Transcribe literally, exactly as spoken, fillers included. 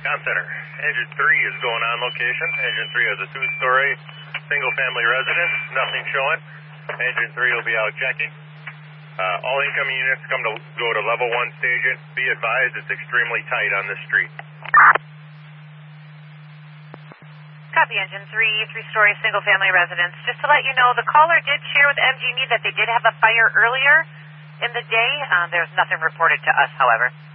Town Center. Engine three is going on location. Engine three has a two-story single-family residence. Nothing showing. Engine three will be out checking. Uh, all incoming units come to go to level one staging. Be advised, it's extremely tight on this street. Copy, Engine three, three-story single-family residence. Just to let you know, the caller did share with M G and E that they did have a fire earlier in the day. Uh, there's nothing reported to us, however.